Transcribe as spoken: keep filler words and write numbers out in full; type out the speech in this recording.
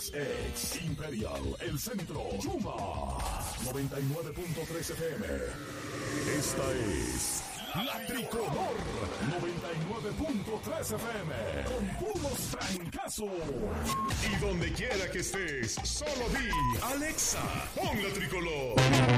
es Ex Imperial, el centro, Yuma, noventa y nueve punto tres F M. Esta es La Tricolor, noventa y nueve punto tres F M, con puros trancazos. Y donde quiera que estés, solo di, Alexa, pon La Tricolor.